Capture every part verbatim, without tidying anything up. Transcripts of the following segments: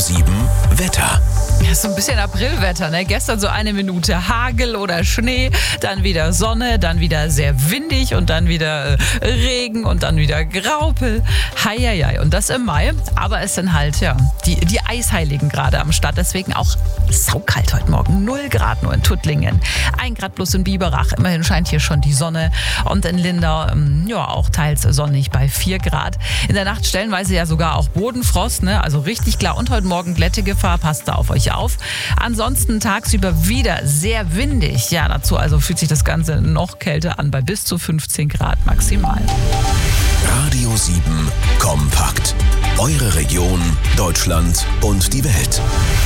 sieben Wetter. Ja, so ein bisschen Aprilwetter, ne? Gestern so eine Minute Hagel oder Schnee, dann wieder Sonne, dann wieder sehr windig und dann wieder äh, Regen und dann wieder Graupel. Heieiei. Und das im Mai. Aber es sind halt, ja, die, die Eisheiligen gerade am Start. Deswegen auch saukalt heute Morgen. null Grad nur in Tuttlingen. ein Grad plus in Biberach. Immerhin scheint hier schon die Sonne. Und in Lindau, ähm, ja, auch teils sonnig bei vier Grad. In der Nacht stellenweise ja sogar auch Bodenfrost, ne? Also richtig klar. Und heute Morgen Glättegefahr. Passt da auf euch auf. Ansonsten tagsüber wieder sehr windig. Ja, dazu also fühlt sich das Ganze noch kälter an bei bis zu fünfzehn Grad maximal. Radio sieben Kompakt. Eure Region, Deutschland und die Welt.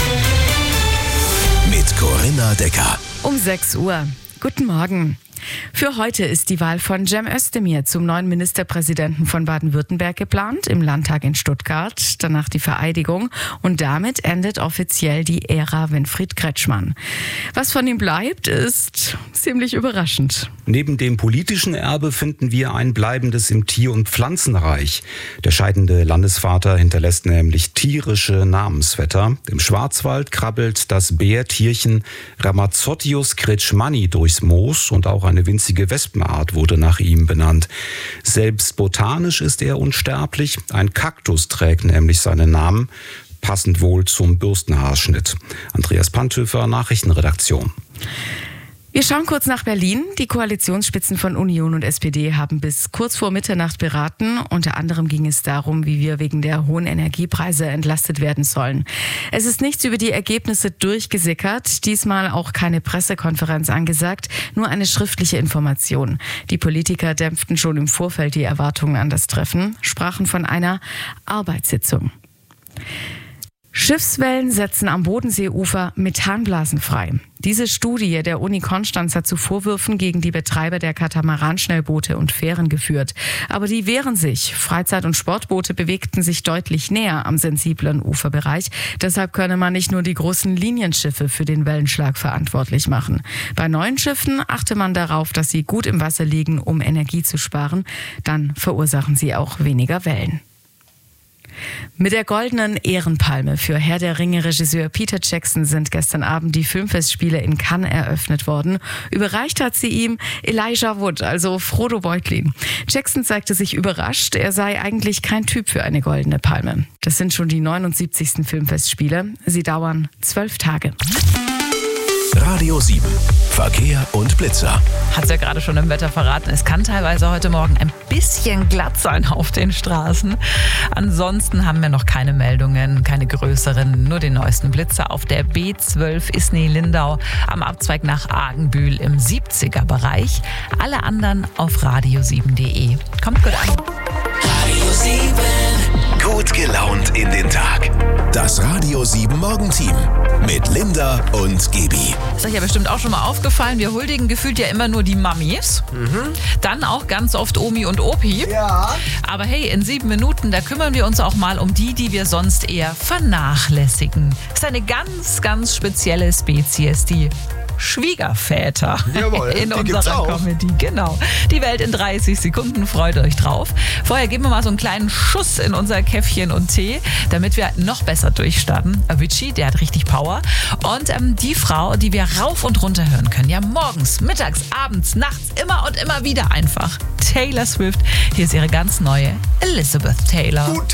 Mit Corinna Decker. Um sechs Uhr. Guten Morgen. Für heute ist die Wahl von Cem Özdemir zum neuen Ministerpräsidenten von Baden-Württemberg geplant, im Landtag in Stuttgart, danach die Vereidigung und damit endet offiziell die Ära Winfried Kretschmann. Was von ihm bleibt, ist ziemlich überraschend. Neben dem politischen Erbe finden wir ein bleibendes im Tier- und Pflanzenreich. Der scheidende Landesvater hinterlässt nämlich tierische Namensvetter. Im Schwarzwald krabbelt das Bärtierchen Ramazottius kretschmanni durchs Moos und auch eine winzige Wespenart wurde nach ihm benannt. Selbst botanisch ist er unsterblich. Ein Kaktus trägt nämlich seinen Namen, passend wohl zum Bürstenhaarschnitt. Andreas Panthöfer, Nachrichtenredaktion. Wir schauen kurz nach Berlin. Die Koalitionsspitzen von Union und S P D haben bis kurz vor Mitternacht beraten. Unter anderem ging es darum, wie wir wegen der hohen Energiepreise entlastet werden sollen. Es ist nichts über die Ergebnisse durchgesickert. Diesmal auch keine Pressekonferenz angesagt, nur eine schriftliche Information. Die Politiker dämpften schon im Vorfeld die Erwartungen an das Treffen, sprachen von einer Arbeitssitzung. Schiffswellen setzen am Bodenseeufer Methanblasen frei. Diese Studie der Uni Konstanz hat zu Vorwürfen gegen die Betreiber der Katamaran-Schnellboote und Fähren geführt. Aber die wehren sich. Freizeit- und Sportboote bewegten sich deutlich näher am sensiblen Uferbereich. Deshalb könne man nicht nur die großen Linienschiffe für den Wellenschlag verantwortlich machen. Bei neuen Schiffen achte man darauf, dass sie gut im Wasser liegen, um Energie zu sparen. Dann verursachen sie auch weniger Wellen. Mit der goldenen Ehrenpalme für Herr der Ringe-Regisseur Peter Jackson sind gestern Abend die Filmfestspiele in Cannes eröffnet worden. Überreicht hat sie ihm Elijah Wood, also Frodo Beutlin. Jackson zeigte sich überrascht, er sei eigentlich kein Typ für eine goldene Palme. Das sind schon die neunundsiebzigsten Filmfestspiele. Sie dauern zwölf Tage. Radio sieben Verkehr und Blitzer. Hat es ja gerade schon im Wetter verraten. Es kann teilweise heute Morgen ein bisschen glatt sein auf den Straßen. Ansonsten haben wir noch keine Meldungen, keine größeren, nur den neuesten Blitzer auf der B zwölf Isny-Lindau am Abzweig nach Argenbühl im siebziger Bereich. Alle anderen auf radio sieben punkt de. Kommt gut an. Radio sieben. Gut gelaunt in den Tag. Das Radio sieben Morgenteam mit Linda und Gebi. Ist euch ja bestimmt auch schon mal aufgefallen, wir huldigen gefühlt ja immer nur die Mamis. Mhm. Dann auch ganz oft Omi und Opi. Ja. Aber hey, in sieben Minuten, da kümmern wir uns auch mal um die, die wir sonst eher vernachlässigen. Das ist eine ganz, ganz spezielle Spezies, die Schwiegerväter. Jawohl, in die unserer gibt's auch. Comedy. Genau. Die Welt in dreißig Sekunden, freut euch drauf. Vorher geben wir mal so einen kleinen Schuss in unser Käffchen und Tee, damit wir noch besser durchstarten. Avicii, der hat richtig Power. Und ähm, die Frau, die wir rauf und runter hören können, ja morgens, mittags, abends, nachts, immer und immer wieder einfach. Taylor Swift. Hier ist ihre ganz neue Elizabeth Taylor. Gut.